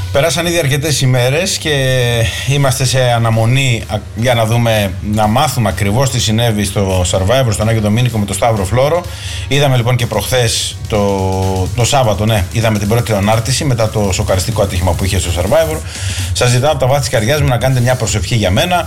Περάσαν ήδη αρκετές ημέρες και είμαστε σε αναμονή για να δούμε, να μάθουμε ακριβώς τι συνέβη στο Survivor, στον Άγιο Δομήνικο με τον Σταύρο Φλόρο. Είδαμε λοιπόν και προχθές το Σάββατο, είδαμε την πρώτη ανάρτηση μετά το σοκαριστικό ατύχημα που είχε στο Survivor. Σας ζητάω από τα βάθη της καρδιάς μου να κάνετε μια προσευχή για μένα.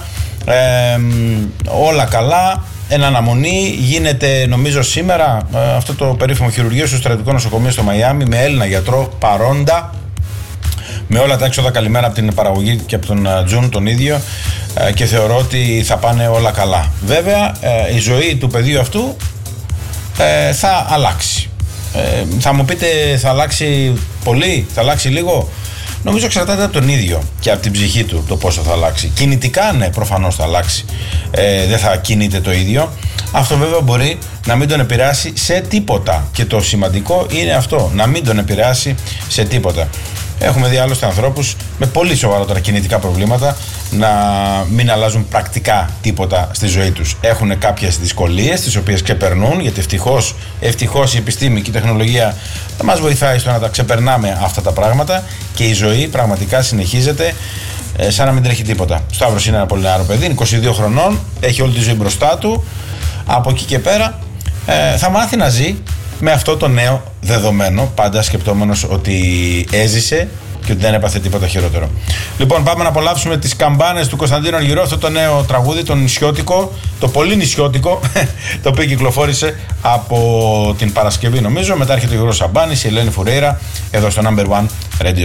Όλα καλά. Εν αναμονή γίνεται νομίζω σήμερα αυτό το περίφημο χειρουργείο στο στρατιωτικό νοσοκομείο στο Μαϊάμι με Έλληνα γιατρό παρόντα, με όλα τα έξοδα καλημέρα από την παραγωγή και από τον Τζουν τον ίδιο, και θεωρώ ότι θα πάνε όλα καλά. Βέβαια η ζωή του παιδιού αυτού θα αλλάξει. Θα μου πείτε, θα αλλάξει πολύ, θα αλλάξει λίγο? Νομίζω εξαρτάται από τον ίδιο και από την ψυχή του το πόσο θα αλλάξει. Κινητικά ναι, προφανώς θα αλλάξει. Δεν θα κινείται το ίδιο. Αυτό βέβαια μπορεί να μην τον επηρεάσει σε τίποτα. Και το σημαντικό είναι αυτό, να μην τον επηρεάσει σε τίποτα. Έχουμε δει άλλωστε ανθρώπους με πολύ σοβαρότερα κινητικά προβλήματα να μην αλλάζουν πρακτικά τίποτα στη ζωή τους. Έχουν κάποιες δυσκολίες τις οποίες ξεπερνούν, γιατί ευτυχώς η επιστήμη και η τεχνολογία μας βοηθάει στο να τα ξεπερνάμε αυτά τα πράγματα και η ζωή πραγματικά συνεχίζεται σαν να μην τρέχει τίποτα. Ο Σταύρος είναι ένα πολύ νεαρό παιδί, 22 χρονών, έχει όλη τη ζωή μπροστά του. Από εκεί και πέρα θα μάθει να ζει με αυτό το νέο δεδομένο, πάντα σκεπτόμενος ότι έζησε και ότι δεν έπαθε τίποτα χειρότερο. Λοιπόν, πάμε να απολαύσουμε τις καμπάνες του Κωνσταντίνου Αργυρού, αυτό το νέο τραγούδι, το νησιώτικο, το πολύ νησιώτικο, το οποίο κυκλοφόρησε από την Παρασκευή νομίζω. Μετά έρχεται ο Γιώργος Σαμπάνης, η Ελένη Φουρέιρα, εδώ στο Number One Radio.